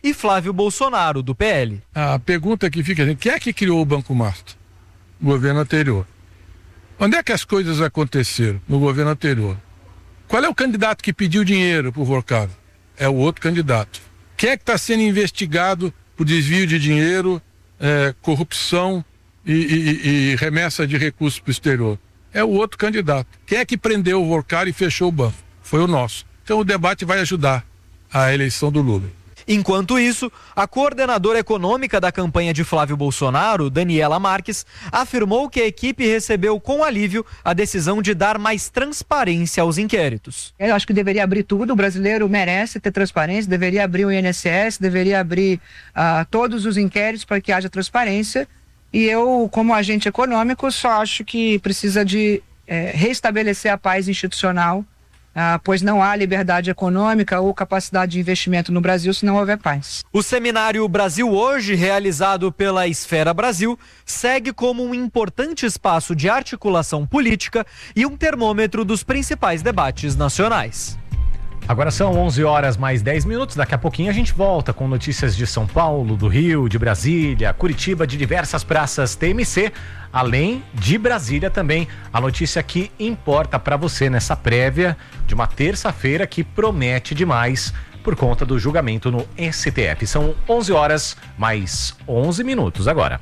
e Flávio Bolsonaro, do PL. A pergunta que fica, quem é que criou o Banco Master? O governo anterior. Onde é que as coisas aconteceram? No governo anterior. Qual é o candidato que pediu dinheiro para o Workado? É o outro candidato. Quem é que está sendo investigado por desvio de dinheiro, corrupção e remessa de recursos para o exterior? É o outro candidato. Quem é que prendeu o Workado e fechou o banco? Foi o nosso. Então o debate vai ajudar a eleição do Lula. Enquanto isso, a coordenadora econômica da campanha de Flávio Bolsonaro, Daniela Marques, afirmou que a equipe recebeu com alívio a decisão de dar mais transparência aos inquéritos. Eu acho que deveria abrir tudo, o brasileiro merece ter transparência, deveria abrir o INSS, deveria abrir todos os inquéritos para que haja transparência. E eu, como agente econômico, só acho que precisa de restabelecer a paz institucional, pois não há liberdade econômica ou capacidade de investimento no Brasil se não houver paz. O seminário Brasil Hoje, realizado pela Esfera Brasil, segue como um importante espaço de articulação política e um termômetro dos principais debates nacionais. Agora são 11h mais 10. Daqui a pouquinho a gente volta com notícias de São Paulo, do Rio, de Brasília, Curitiba, de diversas praças TMC, além de Brasília também. A notícia que importa para você nessa prévia de uma terça-feira que promete demais por conta do julgamento no STF. São 11h mais 11 agora.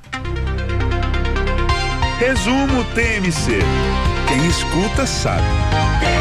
Resumo TMC. Quem escuta sabe.